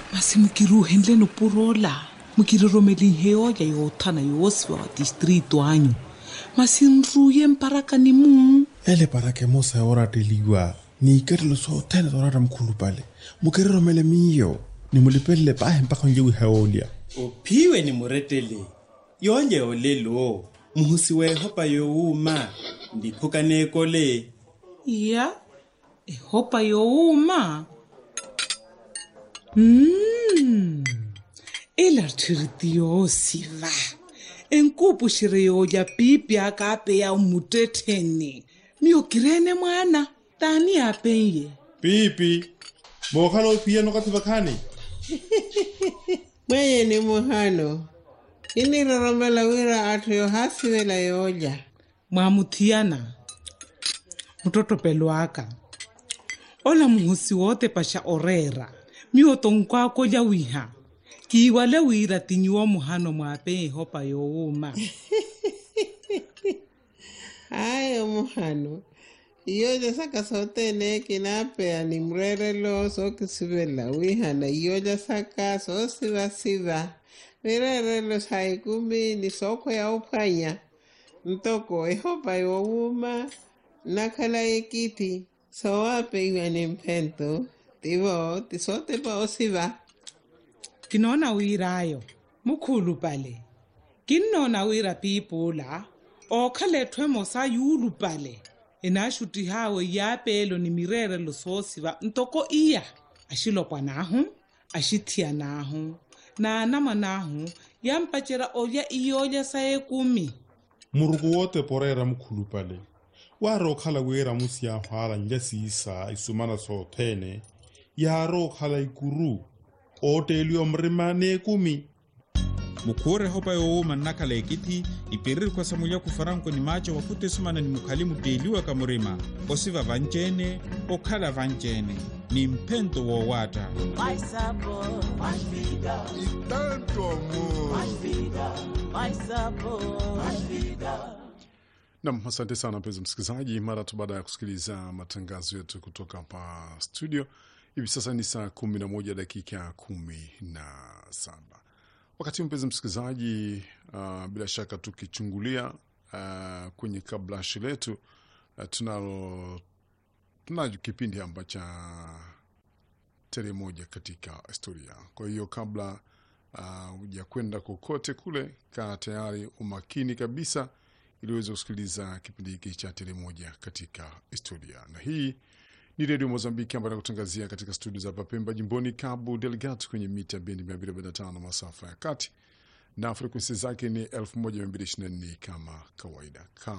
Masi mukiruhendle no purola. Mukiromeli heo ya yotana yoswa wa distrito anyo. Masi nruye mparaka ni mu. Ele parake mosa ora deliwa. Ni kerlo so tele dorara mkulu pale. Mukiromele miyo. Ni mulipele pahe mpaka njewi heolia. Upiwe ni muretele. Yonje olelo. Muhusiwe hopa youma. Ndikuka nekole. Ya. Hopa youma. Ela tiritiyo siva. Enkupu shireyo ya pipi akape ya umuteteni. Miyo kirene mwana. Tani apenye. Pipi. Mohano pia nokati bakani. Mweye ni muhano. Ini roromela wira atuyo hasi wela yoja. Mwamutiana. Mtoto peluaka. Ola muhusi wote pasha orera. Miyo tonkwa koja wiha. Kiwale wira tinyuwa muhano mwape hopa youma. Ayo muhano. Iyoja saka sote neki napea ni mrerelo so kisibela wiha na iyoja saka so siva. Mrerelo saikumi ni soko ya upanya. Ntoko hopa youma. Nakala ekiti. So wape iwa ni mpento. Tivo tisote pa osiva. Kinona wirayo. Mukulu pale. Kinona wira pipula. Okhaletwe mosa yulu pale. Enashuti hawe yapelo ni mirere lososiva. Ntoko iya. Ashilopwa nahu. Ashitia nahu. Na anama nahu. Yampachera oya iyoja sae kumi. Murugu wote porera mkulu pale. Waro khala wera musi ya hara njasi isa isumana so tene. Yaro khala ikuru. Ote ilio mrima ne kumi. Mukure hopa youma nakala ekiti ipirir kwa samulia kufaranko ni macho wakute sumana ni mukalimu deliwa kamurima. Osiva vanchene, okhala vanchene. Ni mpento wa wata. My sabor, my vida. Y tanto amor. My vida, my sabor, my vida. Naam, asante sana mpenzi msikilizaji, mara tu baada ya kusikiliza matangazo yetu kutoka hapa studio. Hivi sasa ni saa 11 dakika 17. Wakati mpenzi msikilizaji, bila shaka tukichungulia kwenye kablashi letu, tunayo kipindi ambacho tarehe moja katika historia. Kwa hiyo kabla hujakwenda kokote kule, kaa tayari umakini kabisa ili uweze kusikiliza kipindi hiki cha tarehe moja katika historia. Na hii ni Radio Mozambiki ambayo inakutangazia katika studio za Pemba jimboni Cabo Delgado kwenye mita bendi 245 masafa ya kati, na frequency zake ni 1224 kama kawaida.